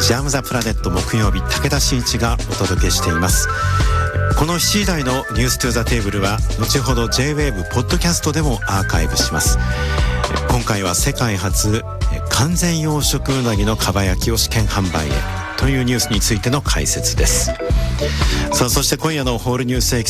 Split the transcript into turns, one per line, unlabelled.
ジャムザプラネット木曜日、武田真一がお届けしています。この7時台のニューストゥーザテーブルは後ほど J-WAVE ポッドキャストでもアーカイブします。今回は世界初完全養殖うなぎのかば焼きを試験販売へというニュースについての解説です。さあ、そして今夜のホールニュース